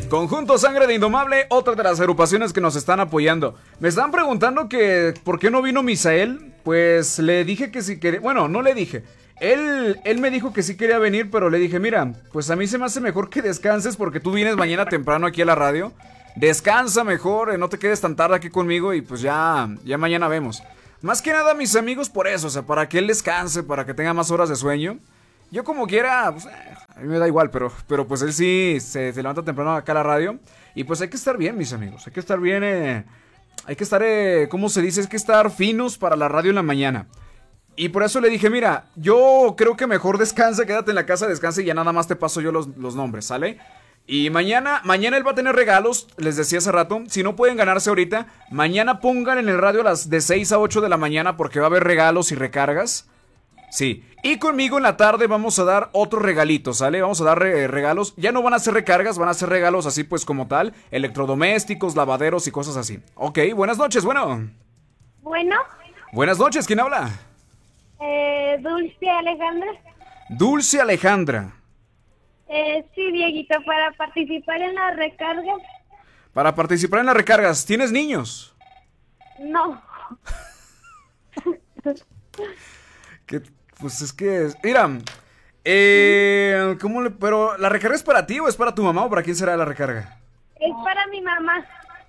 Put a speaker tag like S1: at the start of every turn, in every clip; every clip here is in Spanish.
S1: Conjunto Sangre de Indomable, otra de las agrupaciones que nos están apoyando. Me están preguntando que por qué no vino Misael. Pues le dije que si quería. Bueno, no le dije. Él me dijo que sí quería venir, pero le dije, mira, pues a mí se me hace mejor que descanses porque tú vienes mañana temprano aquí a la radio. Descansa mejor, no te quedes tan tarde aquí conmigo y pues ya mañana vemos. Más que nada, mis amigos, por eso, o sea, para que él descanse, para que tenga más horas de sueño. Yo como quiera, pues, a mí me da igual, pero pues él sí se levanta temprano acá a la radio. Y pues hay que estar bien, mis amigos, hay que estar bien, hay que estar, ¿cómo se dice? Hay que estar finos para la radio en la mañana. Y por eso le dije, mira, yo creo que mejor descansa, quédate en la casa, descansa y ya nada más te paso yo los nombres, ¿sale? Y mañana él va a tener regalos, les decía hace rato, si no pueden ganarse ahorita, mañana pongan en el radio de 6 a 8 de la mañana porque va a haber regalos y recargas. Sí, y conmigo en la tarde vamos a dar otros regalitos, ¿sale? Vamos a dar regalos, ya no van a ser recargas, van a ser regalos así pues como tal, electrodomésticos, lavaderos y cosas así. Ok, buenas noches, bueno.
S2: Bueno.
S1: Buenas noches, ¿quién habla?
S2: Dulce Alejandra.
S1: Dulce Alejandra.
S2: Sí, Dieguito, para participar en las recargas.
S1: Para participar en las recargas, ¿tienes niños?
S2: No.
S1: Pues es que, mira, pero la recarga es para ti o es para tu mamá o para quién será la recarga?
S2: Es para mi mamá.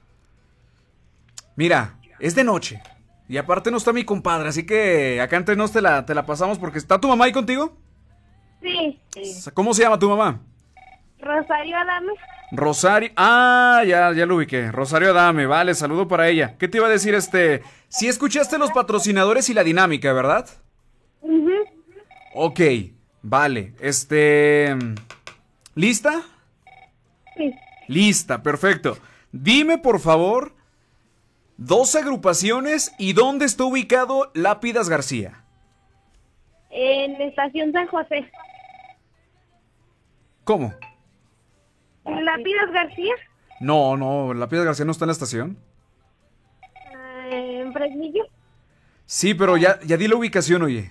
S1: Mira, es de noche y aparte no está mi compadre, así que acá entre nos te la pasamos porque ¿está tu mamá ahí contigo?
S2: Sí.
S1: ¿Cómo se llama tu mamá?
S2: Rosario Adame.
S1: Rosario, ya lo ubiqué. Rosario Adame, vale, saludo para ella. ¿Qué te iba a decir? Sí escuchaste los patrocinadores y la dinámica, ¿verdad? Ok, vale, ¿lista?
S2: Sí.
S1: Lista, perfecto. Dime, por favor, 2 agrupaciones y dónde está ubicado Lápidas García.
S2: En Estación San José.
S1: ¿Cómo?
S2: ¿Lápidas García?
S1: No, Lápidas García no está en la estación.
S2: ¿En Fresnillo?
S1: Sí, pero ya di la ubicación, oye.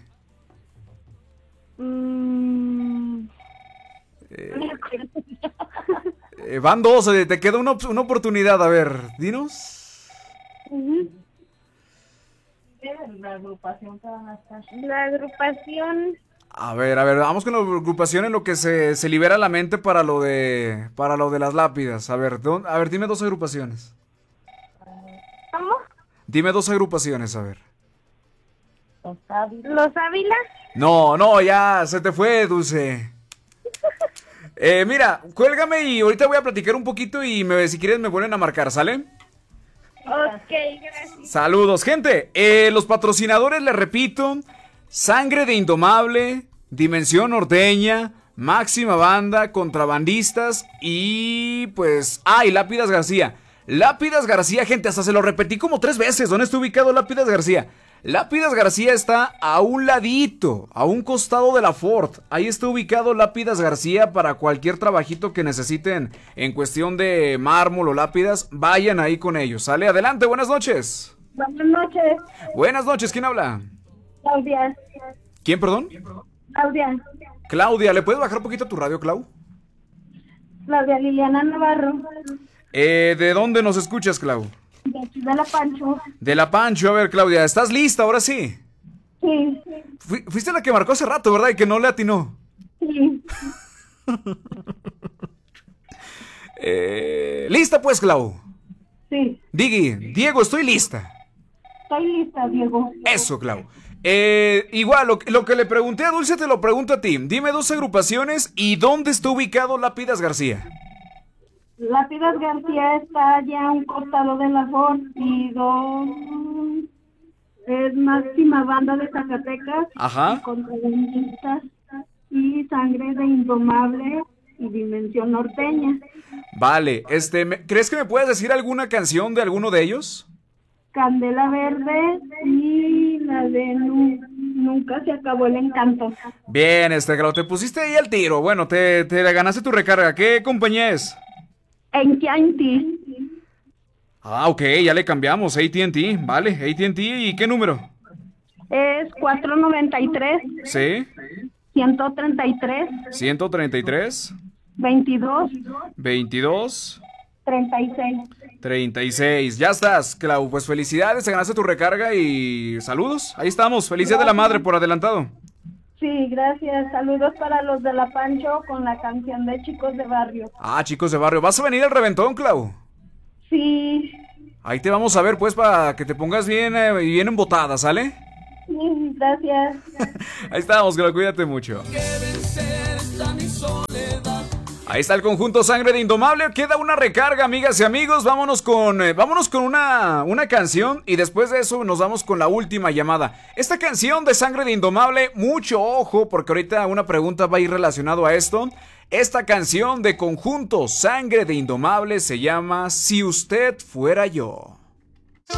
S1: Van 2, te queda una oportunidad, a ver, dinos.
S2: La agrupación que van a estar. La agrupación.
S1: A ver, vamos con la agrupación en lo que se libera la mente para lo de las lápidas. A ver, dime 2 agrupaciones.
S2: ¿Cómo?
S1: Dime 2 agrupaciones, a ver.
S2: ¿Los Ávila?
S1: No, ya se te fue, Dulce. Mira, cuélgame y ahorita voy a platicar un poquito y si quieres me vuelven a marcar, ¿sale?
S2: Ok, gracias.
S1: Saludos, gente. Los patrocinadores, les repito, Sangre de Indomable, Dimensión Norteña, Máxima Banda, Contrabandistas y pues... y Lápidas García. Lápidas García, gente, hasta se lo repetí como 3 veces. ¿Dónde está ubicado Lápidas García? Lápidas García está a un ladito, a un costado de la Ford. Ahí está ubicado Lápidas García para cualquier trabajito que necesiten en cuestión de mármol o lápidas. Vayan ahí con ellos, ¿sale? Adelante, buenas noches.
S2: Buenas noches.
S1: Buenas noches, ¿quién habla?
S2: Claudia.
S1: ¿Quién, perdón?
S2: Claudia.
S1: Claudia, ¿le puedes bajar un poquito tu radio, Clau?
S2: Claudia Liliana Navarro.
S1: ¿De dónde nos escuchas, Clau?
S2: De aquí de La Pancho.
S1: De La Pancho, a ver, Claudia, ¿estás lista ahora sí?
S2: Sí.
S1: Fuiste la que marcó hace rato, ¿verdad? Y que no le atinó.
S2: Sí.
S1: ¿Lista pues, Clau?
S2: Sí.
S1: Diego, estoy lista.
S2: Estoy lista, Diego.
S1: Eso, Clau. Igual, lo que le pregunté a Dulce te lo pregunto a ti. Dime 2 agrupaciones y dónde está ubicado Lápidas García.
S2: Lápidas García está ya a un costado de la Ford y 2 es Máxima Banda de Zacatecas.
S1: Ajá.
S2: Contrabandistas y Sangre de Indomable y Dimensión Norteña.
S1: Vale, ¿crees que me puedes decir alguna canción de alguno de ellos?
S2: Candela Verde y la de Nunca se acabó el encanto.
S1: Bien, Clau, te pusiste ahí al tiro. Bueno, te ganaste tu recarga. ¿Qué compañía es?
S2: En Chianti.
S1: Ok, ya le cambiamos, AT&T, vale, AT&T, ¿y qué número?
S2: Es 493.
S1: Sí.
S2: 133.
S1: 133.
S2: 22
S1: 22
S2: 36.
S1: 36. Ya estás, Clau. Pues felicidades, te ganaste tu recarga y saludos. Ahí estamos. Feliz Día de la Madre por adelantado.
S2: Sí, gracias. Saludos para los de La Pancho con la canción de Chicos de Barrio.
S1: Ah, chicos de barrio. ¿Vas a venir al reventón, Clau?
S2: Sí,
S1: Ahí te vamos a ver, pues, para que te pongas bien embotada, ¿sale?
S2: sí, gracias.
S1: Ahí estamos, Clau. Cuídate mucho. Ahí está el conjunto Sangre de Indomable. Queda una recarga, amigas y amigos. Vámonos con una canción y después de eso nos vamos con la última llamada. Esta canción de Sangre de Indomable, mucho ojo, porque ahorita una pregunta va a ir relacionado a esto. Esta canción de conjunto Sangre de Indomable se llama Si usted fuera yo.